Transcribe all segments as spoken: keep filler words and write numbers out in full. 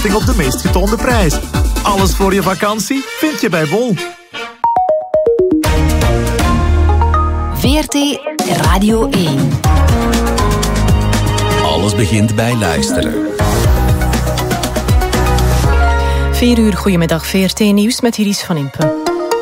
op de meest getoonde prijs. Alles voor je vakantie vind je bij Bol. V R T Radio één. Alles begint bij luisteren. vier uur, goedemiddag, V R T Nieuws met Iris van Impen.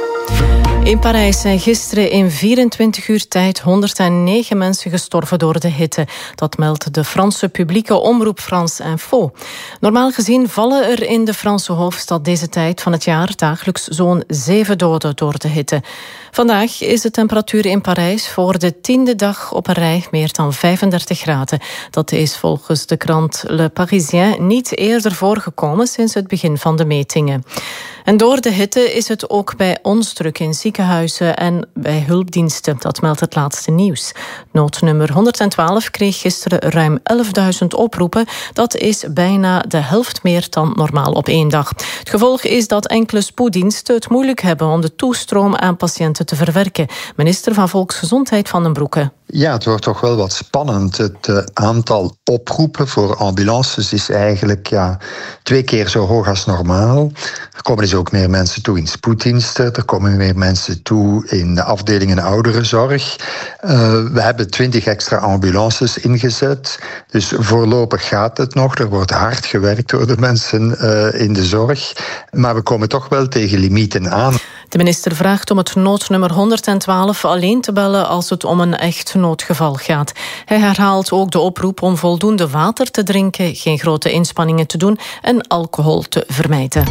In Parijs zijn gisteren in vierentwintig uur tijd honderdnegen mensen gestorven door de hitte. Dat meldt de Franse publieke omroep France Info. Normaal gezien vallen er in de Franse hoofdstad deze tijd van het jaar dagelijks zo'n zeven doden door de hitte. Vandaag is de temperatuur in Parijs voor de tiende dag op een rij meer dan vijfendertig graden. Dat is volgens de krant Le Parisien niet eerder voorgekomen sinds het begin van de metingen. En door de hitte is het ook bij ons druk in ziekenhuizen en bij hulpdiensten. Dat meldt het laatste nieuws. Noodnummer honderdtwaalf kreeg gisteren ruim elfduizend oproepen. Dat is bijna de helft meer dan normaal op één dag. Het gevolg is dat enkele spoeddiensten het moeilijk hebben om de toestroom aan patiënten te verwerken. Minister van Volksgezondheid Van den Broeke. Ja, het wordt toch wel wat spannend. Het uh, aantal oproepen voor ambulances is eigenlijk ja, twee keer zo hoog als normaal. Er komen dus ook meer mensen toe in spoeddiensten. Er komen meer mensen toe in de afdelingen ouderenzorg. Uh, we hebben twintig extra ambulances ingezet. Dus voorlopig gaat het nog. Er wordt hard gewerkt door de mensen uh, in de zorg. Maar we komen toch wel tegen limieten aan. De minister vraagt om het noodnummer honderdtwaalf alleen te bellen als het om een echt noodgeval gaat. Hij herhaalt ook de oproep om voldoende water te drinken, geen grote inspanningen te doen en alcohol te vermijden.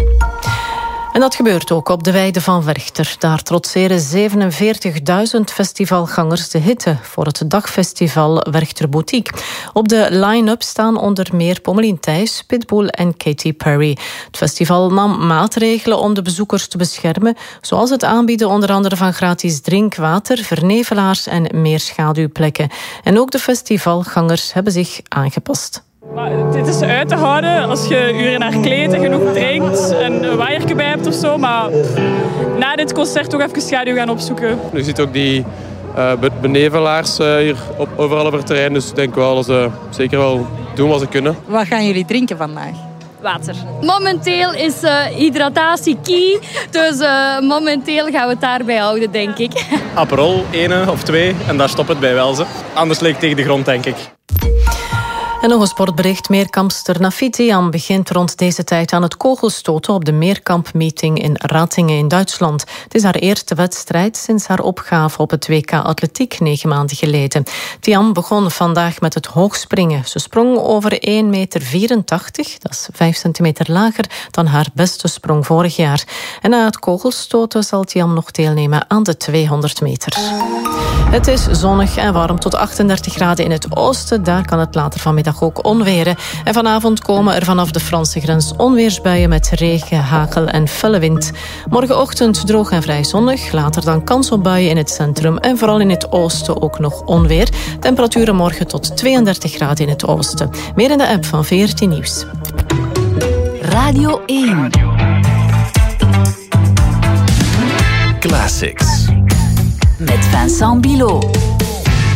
En dat gebeurt ook op de weide van Werchter. Daar trotseren zevenenveertigduizend festivalgangers de hitte voor het dagfestival Werchter Boutique. Op de line-up staan onder meer Pommelien Thijs, Pitbull en Katy Perry. Het festival nam maatregelen om de bezoekers te beschermen, zoals het aanbieden onder andere van gratis drinkwater, vernevelaars en meer schaduwplekken. En ook de festivalgangers hebben zich aangepast. Maar dit is uit te houden als je uren naar kleedt en genoeg drinkt en een waaiertje bij hebt of zo. Maar na dit concert toch even schaduw gaan opzoeken. Je ziet ook die uh, benevelaars uh, hier op, overal op het terrein. Dus ik denk wel dat ze zeker wel doen wat ze kunnen. Wat gaan jullie drinken vandaag? Water. Momenteel is uh, hydratatie key. Dus uh, momenteel gaan we het daarbij houden, denk ik. Aperol, één of twee. En daar stopt het bij wel. Ze. Anders leek tegen de grond, denk ik. En nog een sportbericht. Meerkampster Nafit Thiam begint rond deze tijd aan het kogelstoten op de Meerkampmeeting in Ratingen in Duitsland. Het is haar eerste wedstrijd sinds haar opgave op het W K Atletiek negen maanden geleden. Thiam begon vandaag met het hoogspringen. Ze sprong over één meter vierentachtig, dat is vijf centimeter lager dan haar beste sprong vorig jaar. En na het kogelstoten zal Thiam nog deelnemen aan de tweehonderd meter. Het is zonnig en warm tot achtendertig graden in het oosten. Daar kan het later vanmiddag ook onweren. En vanavond komen er vanaf de Franse grens onweersbuien met regen, hagel en felle wind. Morgenochtend droog en vrij zonnig. Later dan kans op buien in het centrum en vooral in het oosten ook nog onweer. Temperaturen morgen tot tweeëndertig graden in het oosten. Meer in de app van V R T Nieuws. Radio één. Classics. Met Vincent Bilot.